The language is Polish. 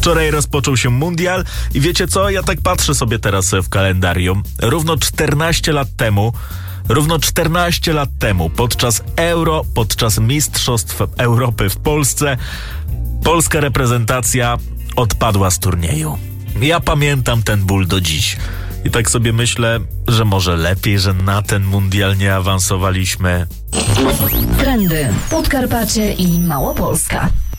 Wczoraj rozpoczął się mundial i wiecie co? Ja tak patrzę sobie teraz w kalendarium. Równo 14 lat temu, podczas Mistrzostw Europy w Polsce, polska reprezentacja odpadła z turnieju. Ja pamiętam ten ból do dziś. I tak sobie myślę, że może lepiej, że na ten mundial nie awansowaliśmy. Trendy Podkarpacie i Małopolska.